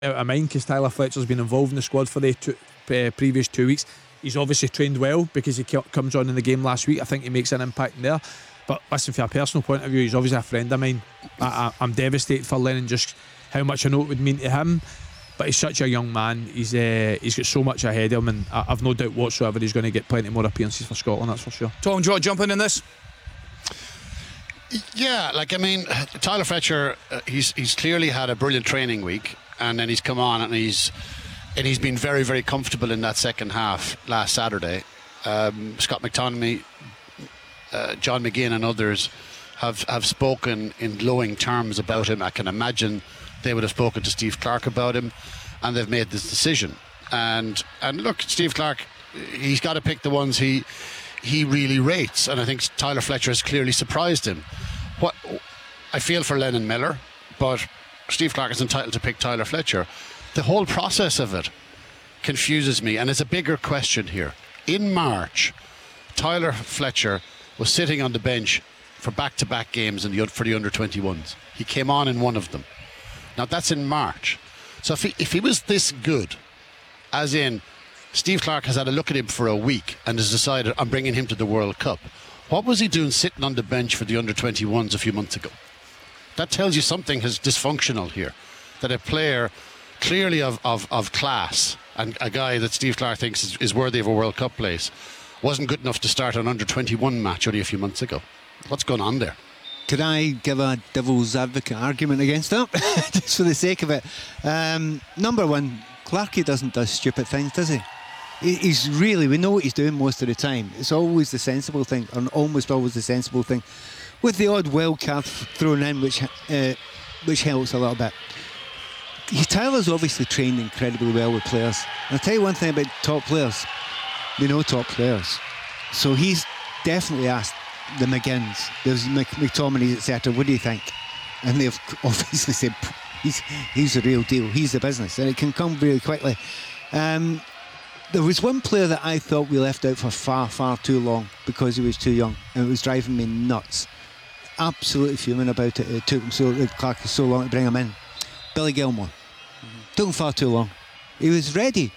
out of mind because Tyler Fletcher's been involved in the squad for the previous 2 weeks. He's obviously trained well because he comes on in the game last week. I think he makes an impact in there. But listen, from a personal point of view, he's obviously a friend of mine. I'm devastated for Lennon, just how much I know it would mean to him. But he's such a young man. He's got so much ahead of him, and I've no doubt whatsoever he's going to get plenty more appearances for Scotland, that's for sure. Tom, do you want to jump in this? Yeah, Tyler Fletcher, he's clearly had a brilliant training week, and then he's come on and he's been very, very comfortable in that second half last Saturday. Scott McTominay, John McGinn and others have spoken in glowing terms about him. I can imagine they would have spoken to Steve Clarke about him, and they've made this decision. And look, Steve Clarke, he's got to pick the ones he really rates, and I think Tyler Fletcher has clearly surprised him. What I feel for Lennon Miller, but Steve Clarke is entitled to pick Tyler Fletcher. The whole process of it confuses me, and it's a bigger question here. In March, Tyler Fletcher was sitting on the bench for back-to-back games for the under-21s. He came on in one of them. Now that's in March. So if he was this good, as in Steve Clarke has had a look at him for a week and has decided, I'm bringing him to the World Cup, what was he doing sitting on the bench for the under-21s a few months ago? That tells you something is dysfunctional here. That a player clearly of class, and a guy that Steve Clarke thinks is worthy of a World Cup place, wasn't good enough to start an under-21 match only a few months ago. What's going on there? Could I give a devil's advocate argument against that? Just for the sake of it. Number one, Clarkey doesn't do stupid things, does he? He's really, we know what he's doing most of the time. It's always the sensible thing, or almost always the sensible thing, with the odd wild card thrown in, which helps a little bit. Tyler's obviously trained incredibly well with players. And I'll tell you one thing about top players. They know top players. So he's definitely asked the McGinns, there's McTominay, etc., what do you think? And they've obviously said, he's the real deal, he's the business, and it can come really quickly. There was one player that I thought we left out for far, far too long because he was too young, and it was driving me nuts. Absolutely fuming about it. It took him Clarke so long to bring him in. Billy Gilmore. Took him far too long. He was ready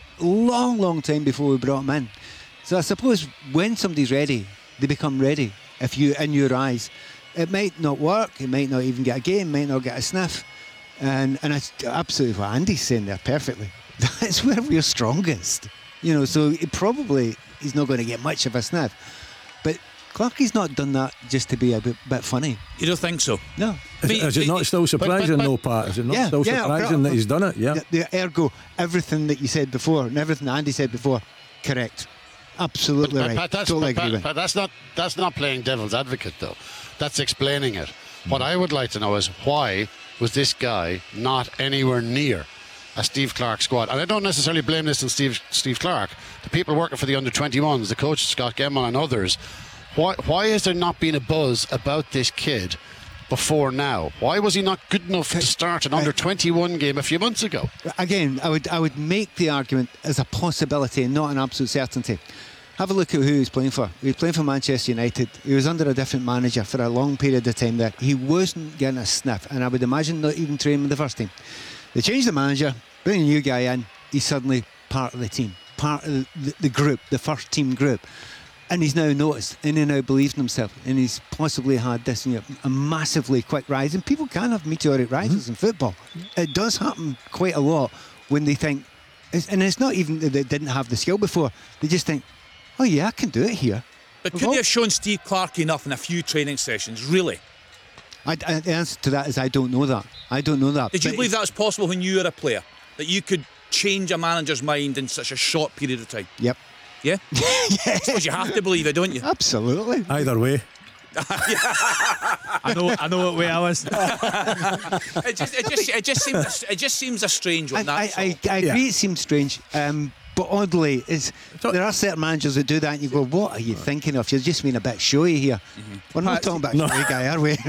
long time before we brought him in. So I suppose when somebody's ready, they become ready. If you, in your eyes, it might not work, it might not even get a game, might not get a sniff, and it's absolutely what Andy's saying there perfectly. That's where we're strongest, so he's not going to get much of a sniff. But Clarkey's not done that just to be a bit funny. You don't think so? No. Is it not still surprising, Pat? Is it not still surprising that he's done it? Yeah. Ergo, everything that you said before and everything Andy said before, correct. Absolutely right. Totally agree with. But that's not playing devil's advocate, though. That's explaining it. What I would like to know is why was this guy not anywhere near a Steve Clarke squad? And I don't necessarily blame this on Steve Clarke. The people working for the under-21s, the coach Scott Gemmell and others. Why has there not been a buzz about this kid before now? Why was he not good enough to start an under-21 game a few months ago? Again, I would make the argument as a possibility and not an absolute certainty. Have a look at who he was playing for. He was playing for Manchester United. He was under a different manager for a long period of time there. He wasn't getting a sniff, and I would imagine not even training with the first team. They changed the manager, bring a new guy in, he's suddenly part of the team, part of the group, the first team group. And he's now noticed, and he now believes in himself, and he's possibly had this a massively quick rise. And people can have meteoric rises in football. It does happen quite a lot when they think, and it's not even that they didn't have the skill before, they just think, oh yeah, I can do it here. But couldn't you have shown Steve Clarke enough in a few training sessions, really? The answer to that is I don't know that. Did you believe that was possible when you were a player? That you could change a manager's mind in such a short period of time? Yep. Yeah? I suppose you have to believe it, don't you? Absolutely. Either way. I know what way I was. It just seems a strange one. I agree, it seems strange. But oddly, there are certain managers that do that and you go, what are you thinking of? You're just being a bit showy here. We're not talking about a showy guy, are we?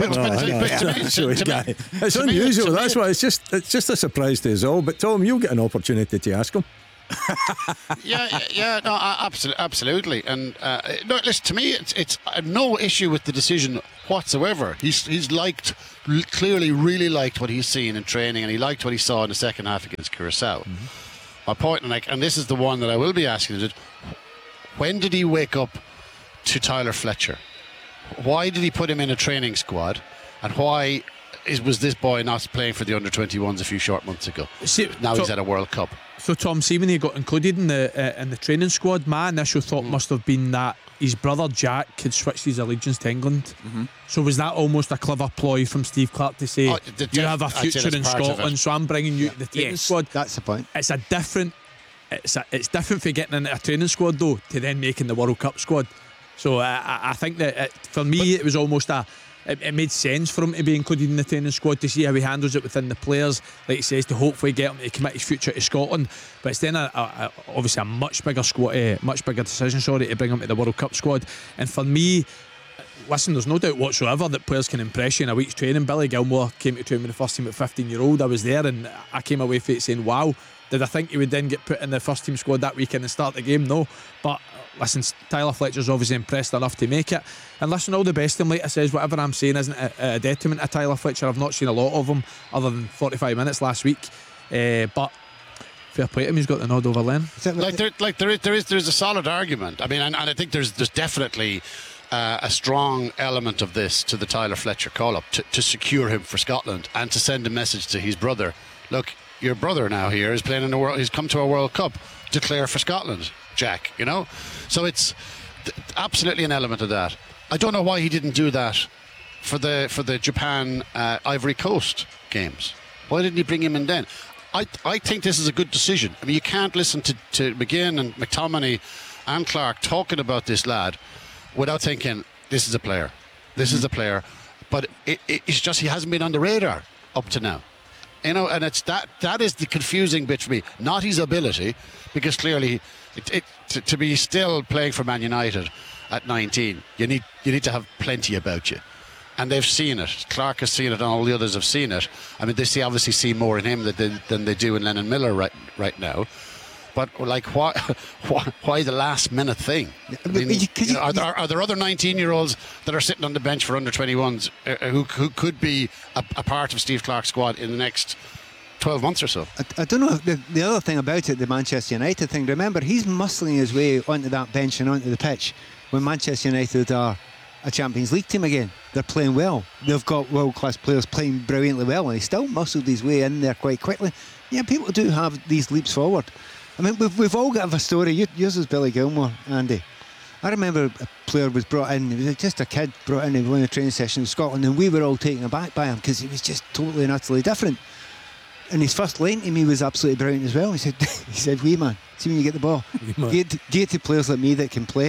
It's unusual, that's why it's just a surprise to us all. But Tom, you'll get an opportunity to ask him. No, absolutely. And no, listen, to me, it's no issue with the decision whatsoever. He's clearly really liked what he's seen in training, and he liked what he saw in the second half against Curaçao. My point, and this is the one that I will be asking, is when did he wake up to Tyler Fletcher? Why did he put him in a training squad, and why was this boy not playing for the under-21s a few short months ago? Now he's at a World Cup. So Tom, see when he got included in the training squad, my initial thought must have been that his brother Jack had switched his allegiance to England. So was that almost a clever ploy from Steve Clarke to say, you have a future in Scotland, so I'm bringing you to the training squad? That's the point. It's different for getting into a training squad though to then making the World Cup squad. So I think that for me it was almost it made sense for him to be included in the training squad to see how he handles it within the players, like he says, to hopefully get him to commit his future to Scotland. But it's then obviously a much bigger decision to bring him to the World Cup squad. And for me, listen, there's no doubt whatsoever that players can impress you in a week's training. Billy Gilmore came to train with the first team at 15-year-old. I was there and I came away from it saying, wow, did I think he would then get put in the first team squad that weekend and start the game? No. But listen, Tyler Fletcher's obviously impressed enough to make it. And listen, all the best to him. Like I says, whatever I'm saying isn't a detriment to Tyler Fletcher. I've not seen a lot of him other than 45 minutes last week. But fair play to him, he's got the nod over Len. There is a solid argument. I mean, and I think there's definitely a strong element of this to the Tyler Fletcher call-up to secure him for Scotland and to send a message to his brother. Look, your brother now here is playing in the world. He's come to a World Cup. Declare for Scotland, Jack. You know, so it's absolutely an element of that. I don't know why he didn't do that for the Japan Ivory Coast games. Why didn't he bring him in then? I think this is a good decision. I mean, you can't listen to McGinn and McTominay and Clark talking about this lad without thinking this is a player. This is a player, but it's just he hasn't been on the radar up to now. You know, and it's that is the confusing bit for me. Not his ability, because clearly to be still playing for Man United at 19, you need to have plenty about you. And they've seen it. Clark has seen it, and all the others have seen it. I mean, they obviously see more in him than they do in Lennon Miller right now. But like, why the last minute thing? I mean, are there other 19-year-olds that are sitting on the bench for under 21s who could be a part of Steve Clarke's squad in the next 12 months or so? I don't know. The other thing about it, the Manchester United thing, remember, he's muscling his way onto that bench and onto the pitch when Manchester United are a Champions League team again. They're playing well. They've got world-class players playing brilliantly well, and he still muscled his way in there quite quickly. Yeah, people do have these leaps forward. I mean, we've all got a story. Yours is Billy Gilmore, Andy. I remember a player was brought in, he was just a kid brought in one of the training sessions in Scotland, and we were all taken aback by him because he was just totally and utterly different. And his first line to me was absolutely brilliant as well. He said, wee man, see when you get the ball, get it to players like me that can play.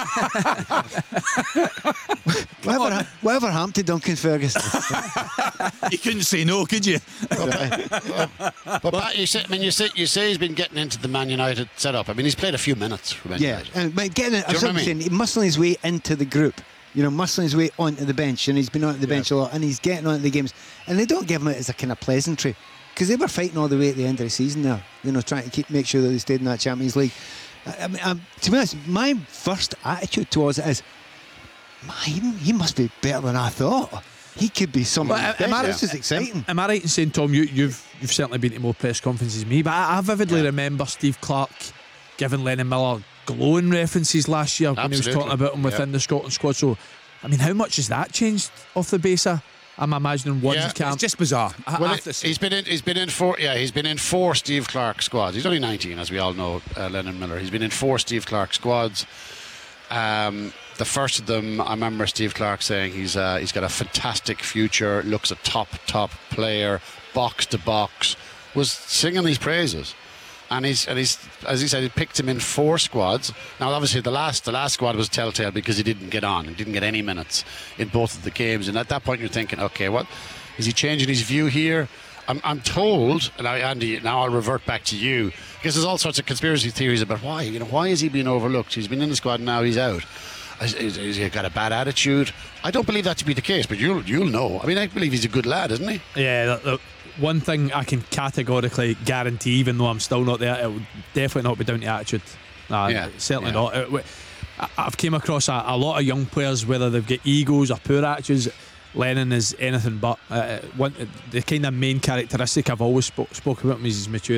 Whatever happened to Duncan Ferguson? You couldn't say no, could you? But Pat, you say he's been getting into the Man United setup. I mean, he's played a few minutes for Man United. And getting it, muscling his way into the group. You know, muscling his way onto the bench, and he's been onto the bench a lot, and he's getting onto the games, and they don't give him it as a kind of pleasantry, because they were fighting all the way at the end of the season there, you know, trying to make sure that they stayed in that Champions League. I mean, to be honest, my first attitude towards it is, he must be better than I thought. He could be something. This is exciting. Am I right in saying, Tom, you've certainly been to more press conferences than me, but I vividly remember Steve Clarke giving Lennon Miller glowing references last year when he was talking about him within the Scotland squad. So, I mean, how much has that changed off the base of? I'm imagining one camp. It's just bizarre. He's been in four Steve Clarke squads. He's only 19, as we all know, Lennon Miller. He's been in four Steve Clarke squads. The first of them, I remember Steve Clarke saying he's got a fantastic future, looks a top player, box to box, was singing his praises. And he's as he said, he picked him in four squads. Now, obviously, the last squad was telltale because he didn't get on and didn't get any minutes in both of the games. And at that point, you're thinking, okay, what is he changing his view here? I'm told, and Andy, now I'll revert back to you, because there's all sorts of conspiracy theories about why is he being overlooked? He's been in the squad and now he's out. Has he got a bad attitude? I don't believe that to be the case, but you'll know. I mean, I believe he's a good lad, isn't he? Yeah. one thing I can categorically guarantee, even though I'm still not there, it will definitely not be down to attitude. Certainly not. I've came across a lot of young players, whether they've got egos or poor attitudes. Lennon is anything but. The kind of main characteristic I've always spoke about him is his maturity.